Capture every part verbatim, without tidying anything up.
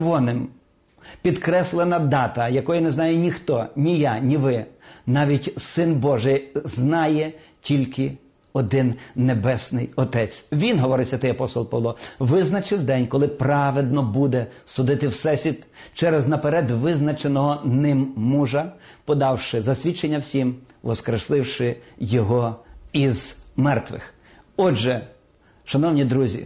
червоним підкреслена дата, якої не знає ніхто, ні я, ні ви. Навіть Син Божий знає тільки один Небесний Отець. Він, говорить святий апостол Павло, визначив день, коли праведно буде судити всесвіт через наперед визначеного ним мужа, подавши засвідчення всім, воскресивши його із мертвих. Отже, шановні друзі,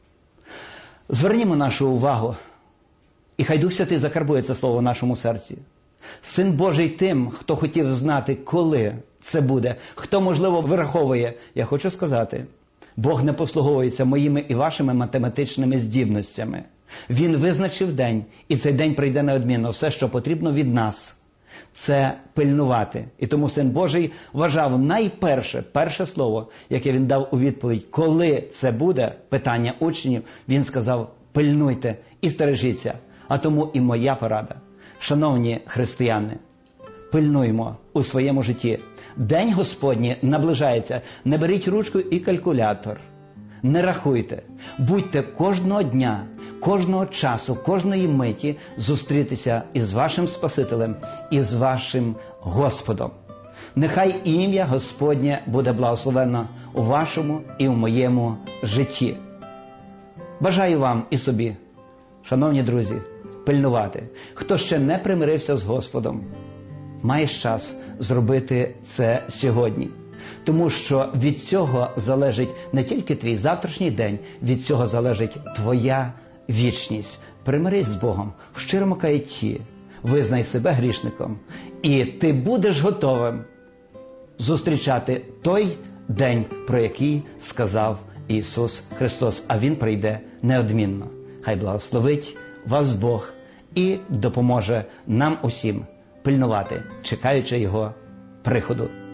звернімо нашу увагу, і хай Дух Святий закарбує це слово в нашому серці. Син Божий тим, хто хотів знати, коли це буде, хто, можливо, вираховує. Я хочу сказати, Бог не послуговується моїми і вашими математичними здібностями. Він визначив день, і цей день прийде неодмінно. Все, що потрібно від нас, це пильнувати. І тому Син Божий вважав найперше, перше слово, яке він дав у відповідь, коли це буде, питання учнів, він сказав, пильнуйте і стережіться. А тому і моя порада. Шановні християни, пильнуймо у своєму житті. День Господній наближається. Не беріть ручку і калькулятор. Не рахуйте. Будьте кожного дня, кожного часу, кожної миті зустрітися із вашим Спасителем, із вашим Господом. Нехай ім'я Господнє буде благословено у вашому і в моєму житті. Бажаю вам і собі, шановні друзі, пильнувати. Хто ще не примирився з Господом, маєш час зробити це сьогодні. Тому що від цього залежить не тільки твій завтрашній день, від цього залежить твоя вічність. Примирись з Богом в щирому каятті, визнай себе грішником, і ти будеш готовим зустрічати той день, про який сказав Ісус Христос, а Він прийде неодмінно. Хай благословить вас Бог і допоможе нам усім пильнувати, чекаючи Його приходу.